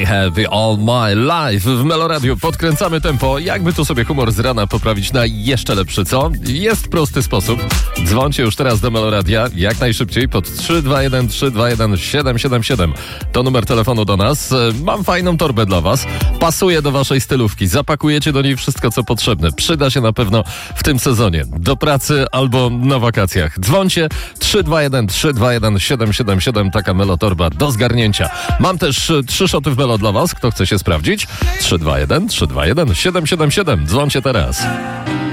I have all my life. W Meloradiu podkręcamy tempo. Jakby tu sobie humor z rana poprawić na jeszcze lepszy, co? Jest prosty sposób. Dzwońcie już teraz do Meloradia, jak najszybciej pod 321 321 777. To numer telefonu do nas. Mam fajną torbę dla was. Pasuje do waszej stylówki. Zapakujecie do niej wszystko, co potrzebne. Przyda się na pewno w tym sezonie. Do pracy albo na wakacjach. Dzwońcie 321 321 777. Taka Melotorba do zgarnięcia. Mam też 3 szoty w Melo dla was. Kto chce się sprawdzić? 321 321 777. Dzwońcie teraz.